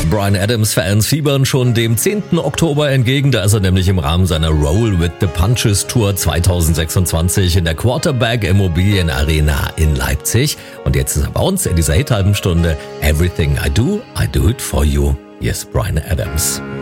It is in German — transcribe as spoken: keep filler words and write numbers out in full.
Bryan Adams-Fans fiebern schon dem zehnten Oktober entgegen. Da ist er nämlich im Rahmen seiner Roll with the Punches Tour zwanzig sechsundzwanzig in der Quarterback Immobilien Arena in Leipzig. Und jetzt ist er bei uns in dieser Hit-Halben Stunde. Everything I do, I do it for you. Yes, Bryan Adams.